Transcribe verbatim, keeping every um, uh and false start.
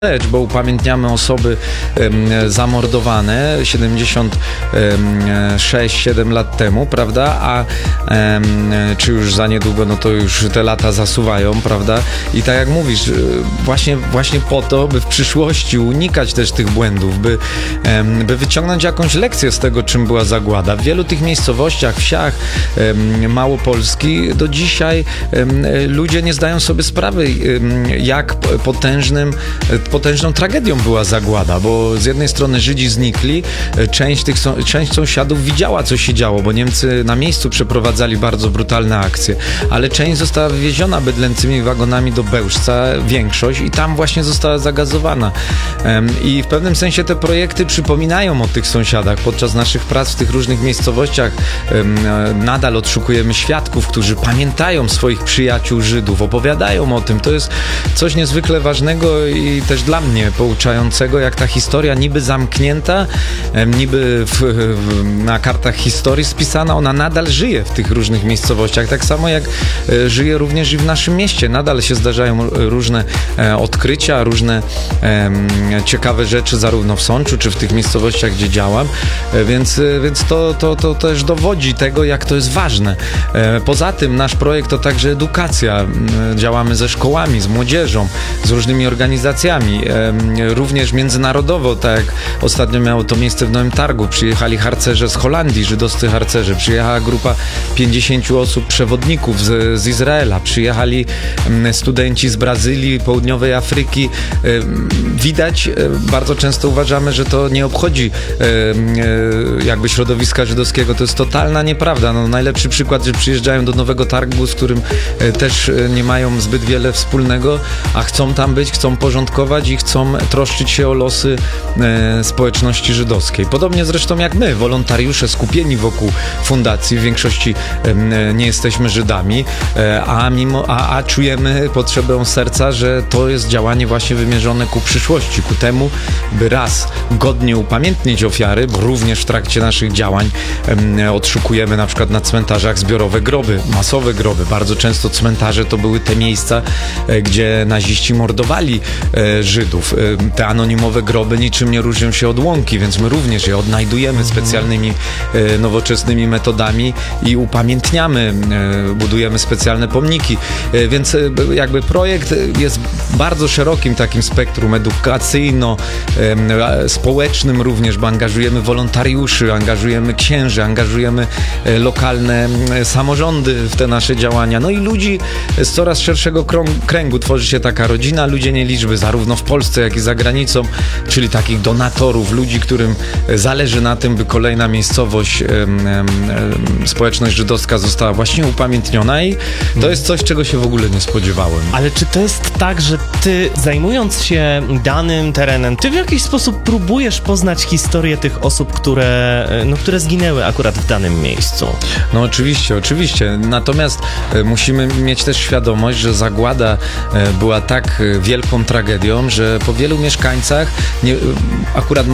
bo upamiętniamy osoby um, zamordowane siedemdziesiąt sześć siedem lat temu, prawda? A um, czy już za niedługo, no to już te lata zasuwają, prawda? I tak jak mówisz, właśnie, właśnie po to, by w przyszłości unikać też tych błędów, by, um, by wyciągnąć jakąś lekcję z tego, czym była zagłada. W wielu tych miejscowościach, wsiach um, Małopolski do dzisiaj um, ludzie nie zdają sobie sprawy, um, jak potężnym potężną tragedią była zagłada, bo z jednej strony Żydzi znikli, część tych część sąsiadów widziała, co się działo, bo Niemcy na miejscu przeprowadzali bardzo brutalne akcje, ale część została wywieziona bydlęcymi wagonami do Bełżca, większość, i tam właśnie została zagazowana. I w pewnym sensie te projekty przypominają o tych sąsiadach. Podczas naszych prac w tych różnych miejscowościach nadal odszukujemy świadków, którzy pamiętają swoich przyjaciół Żydów, opowiadają o tym. To jest coś niezwykle ważnego i też dla mnie pouczającego, jak ta historia niby zamknięta, niby w, w, na kartach historii spisana, ona nadal żyje w tych różnych miejscowościach. Tak samo jak e, żyje również i w naszym mieście. Nadal się zdarzają różne e, odkrycia, różne e, ciekawe rzeczy, zarówno w Sączu, czy w tych miejscowościach, gdzie działam. E, więc e, więc to, to, to też dowodzi tego, jak to jest ważne. E, poza tym nasz projekt to także edukacja. E, działamy ze szkołami, z młodzieżą, z różnymi organizacjami. Również międzynarodowo, tak jak ostatnio miało to miejsce w Nowym Targu. Przyjechali harcerze z Holandii, żydowscy harcerze. Przyjechała grupa pięćdziesięciu osób, przewodników z, z Izraela. Przyjechali studenci z Brazylii, południowej Afryki. Widać, bardzo często uważamy, że to nie obchodzi jakby środowiska żydowskiego. To jest totalna nieprawda. No, najlepszy przykład, że przyjeżdżają do Nowego Targu, z którym też nie mają zbyt wiele wspólnego, a chcą tam być, chcą porządkować i chcą troszczyć się o losy e, społeczności żydowskiej. Podobnie zresztą jak my, wolontariusze skupieni wokół fundacji, w większości e, nie jesteśmy Żydami, e, a, mimo, a, a czujemy potrzebę serca, że to jest działanie właśnie wymierzone ku przyszłości, ku temu, by raz godnie upamiętnić ofiary, bo również w trakcie naszych działań e, odszukujemy na przykład na cmentarzach zbiorowe groby, masowe groby. Bardzo często cmentarze to były te miejsca, e, gdzie naziści mordowali e, Żydów. Te anonimowe groby niczym nie różnią się od łąki, więc my również je odnajdujemy specjalnymi, e, nowoczesnymi metodami i upamiętniamy, e, budujemy specjalne pomniki. E, więc e, jakby projekt jest bardzo szerokim takim spektrum edukacyjno, e, społecznym również, bo angażujemy wolontariuszy, angażujemy księży, angażujemy e, lokalne e, samorządy w te nasze działania. No i ludzi z coraz szerszego kręgu. Tworzy się taka rodzina ludzi nieliczby, zarówno w Polsce, jak i za granicą, czyli takich donatorów, ludzi, którym zależy na tym, by kolejna miejscowość, em, em, społeczność żydowska została właśnie upamiętniona, i to jest coś, czego się w ogóle nie spodziewałem. Ale czy to jest tak, że ty, zajmując się danym terenem, ty w jakiś sposób próbujesz poznać historię tych osób, które, no, które zginęły akurat w danym miejscu? No oczywiście, oczywiście. Natomiast e, musimy mieć też świadomość, że zagłada e, była tak wielką tragedią, że po wielu mieszkańcach nie, akurat